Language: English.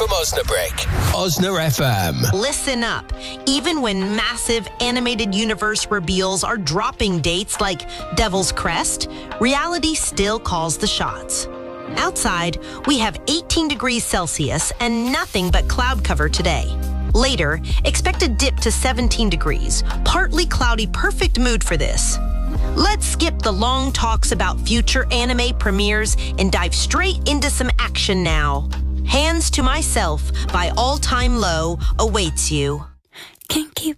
from Osnabrück. Osna FM. Listen up. Even when massive animated universe reveals are dropping dates like Devil's Crest, reality still calls the shots. Outside, we have 18 degrees Celsius and nothing but cloud cover today. Later, expect a dip to 17 degrees. Partly cloudy, perfect mood for this. Let's skip the long talks about future anime premieres and dive straight into some action now. Hands to Myself by All Time Low awaits you. Can't keep